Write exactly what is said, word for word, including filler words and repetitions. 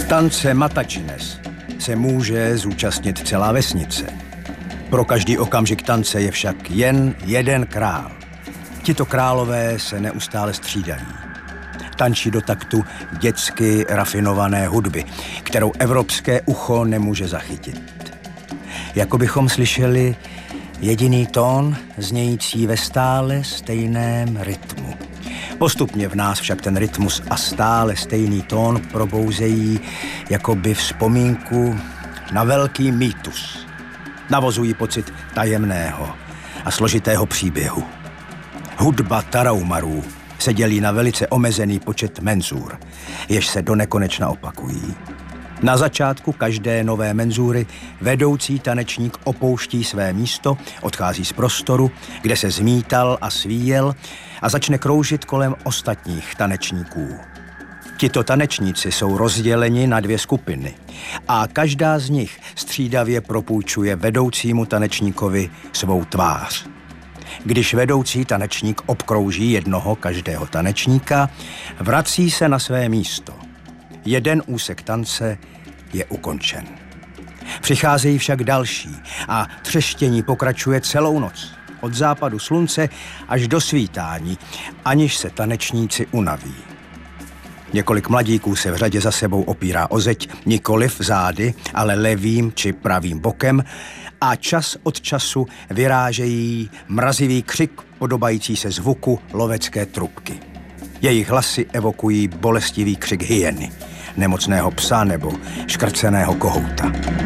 Tance Matačines se může zúčastnit celá vesnice. Pro každý okamžik tance je však jen jeden král. Tito králové se neustále střídají. Tančí do taktu dětsky rafinované hudby, kterou evropské ucho nemůže zachytit. Jako bychom slyšeli jediný tón znějící ve stále stejném rytmu. Postupně v nás však ten rytmus a stále stejný tón probouzejí jakoby vzpomínku na velký mýtus. Navozují pocit tajemného a složitého příběhu. Hudba Tarahumárů se dělí na velice omezený počet menzur, jež se do nekonečna opakují. Na začátku každé nové menzury vedoucí tanečník opouští své místo, odchází z prostoru, kde se zmítal a svíjel a začne kroužit kolem ostatních tanečníků. Tito tanečníci jsou rozděleni na dvě skupiny a každá z nich střídavě propůjčuje vedoucímu tanečníkovi svou tvář. Když vedoucí tanečník obkrouží jednoho každého tanečníka, vrací se na své místo. Jeden úsek tance je ukončen. Přicházejí však další a třeštění pokračuje celou noc. Od západu slunce až do svítání, aniž se tanečníci unaví. Několik mladíků se v řadě za sebou opírá o zeď, nikoliv zády, ale levým či pravým bokem a čas od času vyrážejí mrazivý křik podobající se zvuku lovecké trubky. Jejich hlasy evokují bolestivý křik hyeny, nemocného psa nebo škrceného kohouta.